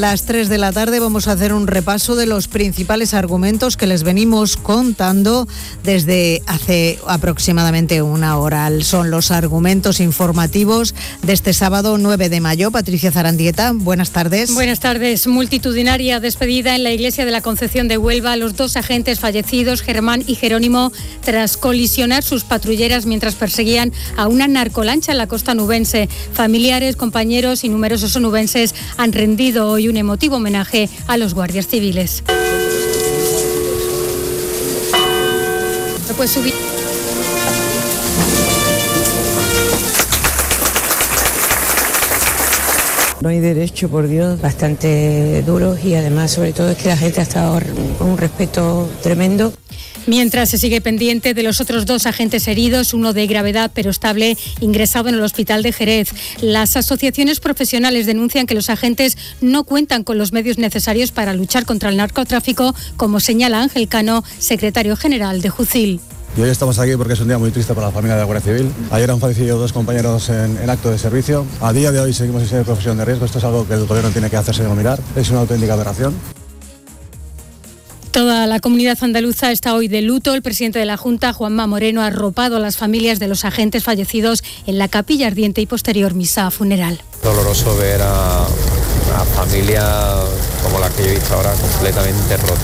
A las 3 de la tarde vamos a hacer un repaso de los principales argumentos que les venimos contando desde hace aproximadamente una hora. Son los argumentos informativos de este sábado 9 de mayo. Patricia Zarandieta, buenas tardes. Buenas tardes. Multitudinaria despedida en la iglesia de la Concepción de Huelva a los dos agentes fallecidos, Germán y Jerónimo, tras colisionar sus patrulleras mientras perseguían a una narcolancha en la costa nubense. Familiares, compañeros y numerosos onubenses han rendido hoy un emotivo homenaje a los guardias civiles. No hay derecho, por Dios, bastante duros y además, sobre todo, es que la gente ha estado con un respeto tremendo. Mientras se sigue pendiente de los otros dos agentes heridos, uno de gravedad pero estable, ingresado en el hospital de Jerez. Las asociaciones profesionales denuncian que los agentes no cuentan con los medios necesarios para luchar contra el narcotráfico, como señala Ángel Cano, secretario general de Jucil. Y hoy estamos aquí porque es un día muy triste para la familia de la Guardia Civil. Ayer han fallecido dos compañeros en acto de servicio. A día de hoy seguimos sin ser profesión de riesgo. Esto es algo que el gobierno tiene que hacerse mirar. Es una auténtica aberración. Toda la comunidad andaluza está hoy de luto. El presidente de la Junta, Juanma Moreno, ha arropado a las familias de los agentes fallecidos en la capilla ardiente y posterior misa funeral. Doloroso ver a familia como la que yo he visto ahora completamente rota.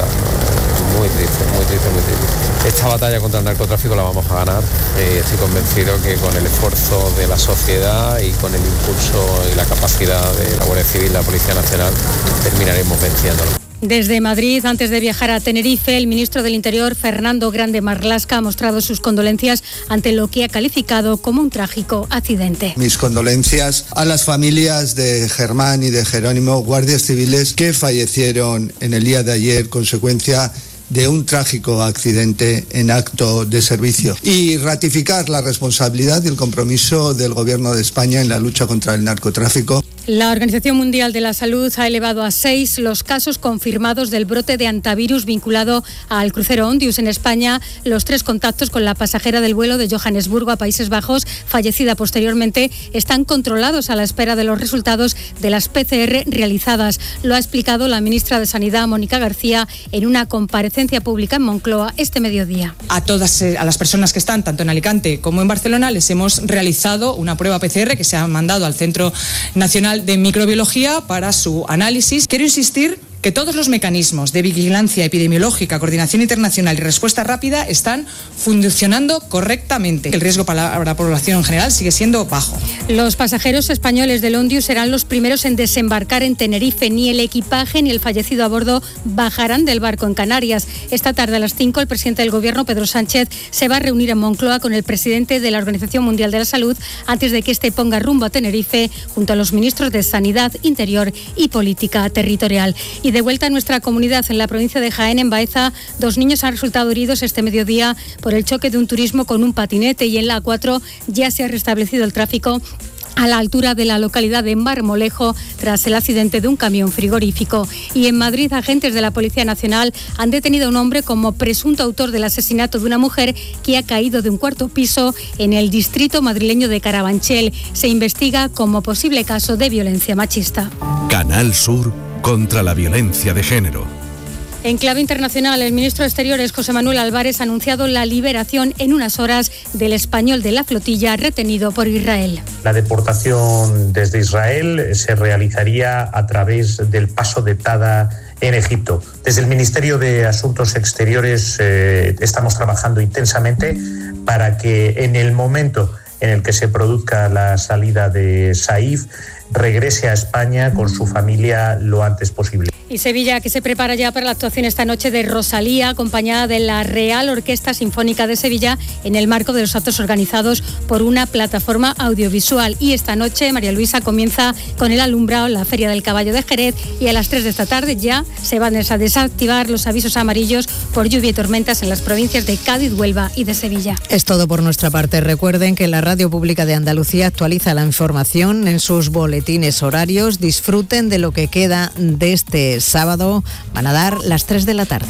Muy triste, muy triste, muy triste. Esta batalla contra el narcotráfico la vamos a ganar. Estoy convencido que con el esfuerzo de la sociedad y con el impulso y la capacidad de la Guardia Civil, la Policía Nacional, terminaremos venciéndolo. Desde Madrid, antes de viajar a Tenerife, el ministro del Interior, Fernando Grande Marlaska, ha mostrado sus condolencias ante lo que ha calificado como un trágico accidente. Mis condolencias a las familias de Germán y de Jerónimo, guardias civiles que fallecieron en el día de ayer consecuencia de un trágico accidente en acto de servicio, y ratificar la responsabilidad y el compromiso del Gobierno de España en la lucha contra el narcotráfico. La Organización Mundial de la Salud ha elevado a 6 los casos confirmados del brote de antivirus vinculado al crucero Ondius en España. Los 3 contactos con la pasajera del vuelo de Johannesburgo a Países Bajos, fallecida posteriormente, están controlados a la espera de los resultados de las PCR realizadas. Lo ha explicado la ministra de Sanidad, Mónica García, en una comparecencia pública en Moncloa este mediodía. A las personas que están tanto en Alicante como en Barcelona les hemos realizado una prueba PCR que se ha mandado al Centro Nacional de Microbiología para su análisis. Quiero insistir que todos los mecanismos de vigilancia epidemiológica, coordinación internacional y respuesta rápida están funcionando correctamente. El riesgo para la población en general sigue siendo bajo. Los pasajeros españoles del Ondius serán los primeros en desembarcar en Tenerife. Ni el equipaje ni el fallecido a bordo bajarán del barco en Canarias. Esta tarde a las 5 el presidente del Gobierno, Pedro Sánchez, se va a reunir en Moncloa con el presidente de la Organización Mundial de la Salud antes de que este ponga rumbo a Tenerife junto a los ministros de Sanidad, Interior y Política Territorial. Y de vuelta a nuestra comunidad, en la provincia de Jaén, en Baeza, 2 niños han resultado heridos este mediodía por el choque de un turismo con un patinete, y en la A4 ya se ha restablecido el tráfico a la altura de la localidad de Marmolejo tras el accidente de un camión frigorífico. Y en Madrid, agentes de la Policía Nacional han detenido a un hombre como presunto autor del asesinato de una mujer que ha caído de un 4º piso en el distrito madrileño de Carabanchel. Se investiga como posible caso de violencia machista. Canal Sur contra la violencia de género. En clave internacional, el ministro de Exteriores, José Manuel Álvarez, ha anunciado la liberación en unas horas del español de la flotilla retenido por Israel. La deportación desde Israel se realizaría a través del paso de Tada en Egipto. Desde el Ministerio de Asuntos Exteriores estamos trabajando intensamente para que en el momento en el que se produzca la salida de Saif, regrese a España con su familia lo antes posible. Y Sevilla, que se prepara ya para la actuación esta noche de Rosalía, acompañada de la Real Orquesta Sinfónica de Sevilla, en el marco de los actos organizados por una plataforma audiovisual. Y esta noche, María Luisa, comienza con el alumbrado la Feria del Caballo de Jerez, y a las 3 de esta tarde ya se van a desactivar los avisos amarillos por lluvia y tormentas en las provincias de Cádiz, Huelva y de Sevilla. Es todo por nuestra parte. Recuerden que la Radio Pública de Andalucía actualiza la información en sus boletines horarios. Disfruten de lo que queda de este sábado. Van a dar las 3 de la tarde.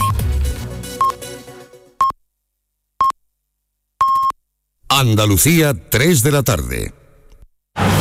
Andalucía, 3 de la tarde.